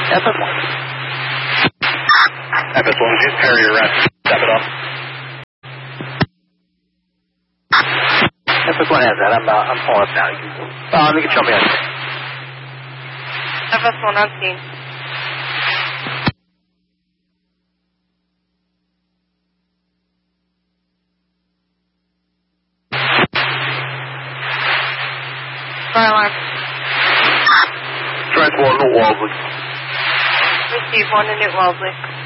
FS1. FS1, just carry your rest. Step it up. FS1 has that. I'm pulling up now. You can show me on. FS1 on scene. Fire alarm. Trent 1 to Walsley. Receive 1 to Newt Wellesley.